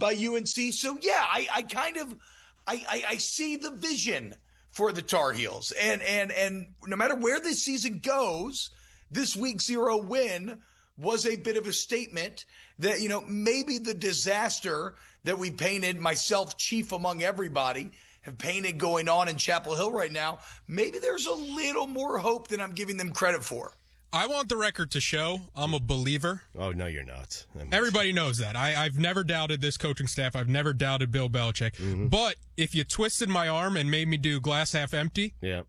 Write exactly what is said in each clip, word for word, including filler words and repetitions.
by U N C. So, yeah, I, I kind of I, I, I see the vision for the Tar Heels. And, and, and no matter where this season goes, this week zero win was a bit of a statement that, you know, maybe the disaster that we painted, myself chief among everybody, have painted going on in Chapel Hill right now, maybe there's a little more hope than I'm giving them credit for. I want the record to show I'm a believer. Oh, no, you're not. Everybody knows that. I, I've never doubted this coaching staff. I've never doubted Bill Belichick. Mm-hmm. But if you twisted my arm and made me do glass half empty, yeah,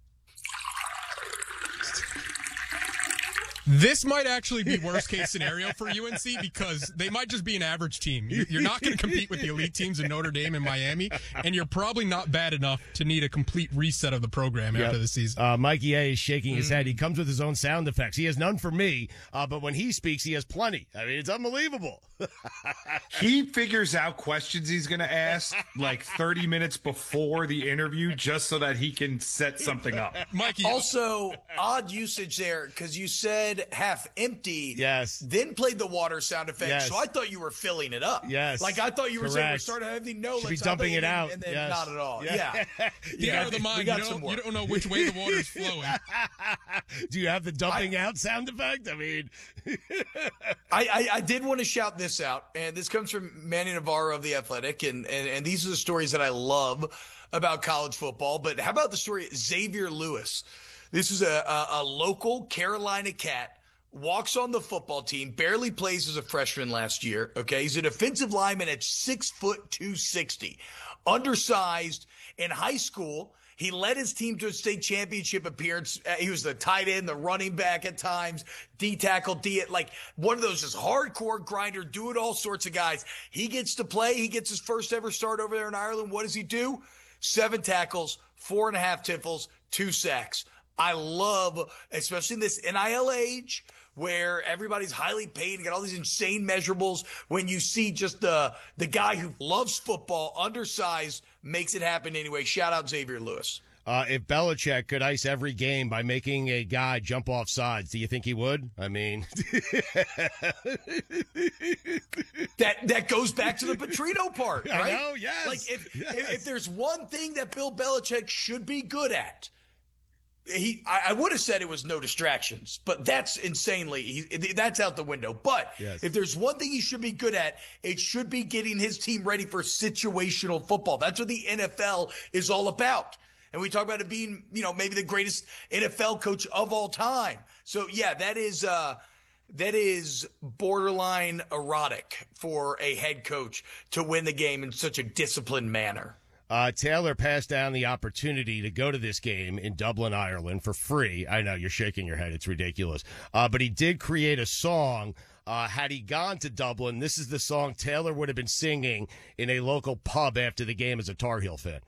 this might actually be worst case scenario for U N C because they might just be an average team. You're not going to compete with the elite teams in Notre Dame and Miami, and you're probably not bad enough to need a complete reset of the program yep. after the season. Uh, Mikey A is shaking his mm. head. He comes with his own sound effects. He has none for me, uh, but when he speaks, he has plenty. I mean, it's unbelievable. He figures out questions he's going to ask like thirty minutes before the interview just so that he can set something up. Mikey, also, odd usage there because you said half empty. Yes. Then played the water sound effect. Yes. So I thought you were filling it up. Yes. Like I thought you were Correct. saying we're starting everything. No, Should let's be dumping it out. And then yes. not at all. Yeah. Yeah. You yeah. know the mind. You don't, you don't know which way the water's flowing. Do you have the dumping I, out sound effect? I mean, I, I, I did want to shout this out, and this comes from Manny Navarro of The Athletic, and, and, and these are the stories that I love about college football. But how about the story of Xavier Lewis? This is a, a, a local Carolina cat. Walks on the football team, barely plays as a freshman last year. Okay. He's a defensive lineman at six foot two sixty, undersized. In high school, he led his team to a state championship appearance. Uh, he was the tight end, the running back at times, D tackle, D, like one of those just hardcore grinder, do it all sorts of guys. He gets to play. He gets his first ever start over there in Ireland. What does he do? Seven tackles, four and a half tiffles, two sacks. I love, especially in this N I L age, where everybody's highly paid and got all these insane measurables, when you see just the the guy who loves football, undersized, makes it happen anyway. Shout out Xavier Lewis. Uh, if Belichick could ice every game by making a guy jump off sides, do you think he would? I mean, that that goes back to the Petrino part, right? I know, yes. Like if, yes. if if there's one thing that Bill Belichick should be good at, He, I, I would have said it was no distractions, but that's insanely, he, that's out the window. But yes. if there's one thing he should be good at, it should be getting his team ready for situational football. That's what the N F L is all about. And we talk about it being, you know, maybe the greatest N F L coach of all time. So yeah, that is, uh, that is borderline erotic for a head coach to win the game in such a disciplined manner. Uh, Taylor passed down the opportunity to go to this game in Dublin, Ireland for free. I know you're shaking your head. It's ridiculous. Uh, but he did create a song. Uh, had he gone to Dublin, this is the song Taylor would have been singing in a local pub after the game as a Tar Heel fan.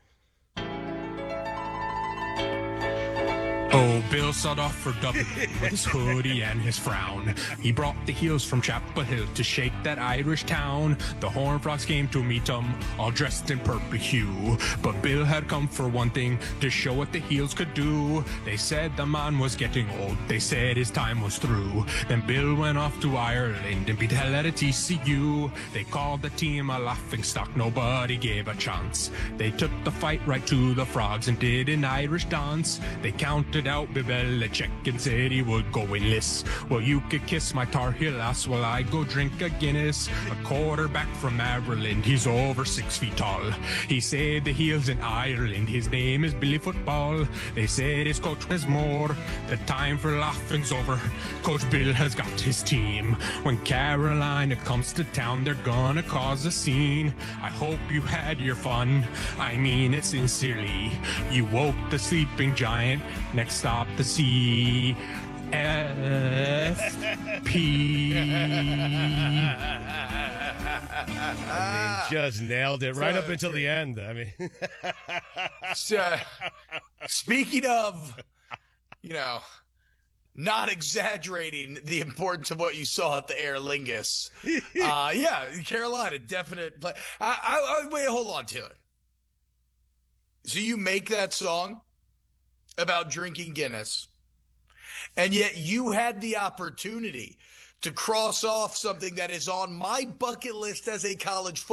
Oh, Bill set off for Dublin with his hoodie and his frown. He brought the Heels from Chapel Hill to shake that Irish town. The Horned Frogs came to meet him, all dressed in purple hue. But Bill had come for one thing, to show what the Heels could do. They said the man was getting old, they said his time was through. Then Bill went off to Ireland and beat hell at a T C U. They called the team a laughing stock, nobody gave a chance. They took the fight right to the Frogs and did an Irish dance. They counted out Belichick and said he would go winless. Well, you could kiss my Tar Heel ass while I go drink a Guinness. A quarterback from Maryland, he's over six feet tall. He said the Heels in Ireland, his name is Billy Football. They said his coach was more, the time for laughing's over. Coach Bill has got his team. When Carolina comes to town, they're gonna cause a scene. I hope you had your fun, I mean it sincerely. You woke the sleeping giant, next stop the C F P. I mean, just nailed it right up until the end. I mean, so, speaking of, you know, not exaggerating the importance of what you saw at the Aer Lingus. Uh, yeah, Carolina, definite play. I, I, I, wait, hold on to it. So you make that song about drinking Guinness, and yet you had the opportunity to cross off something that is on my bucket list as a college football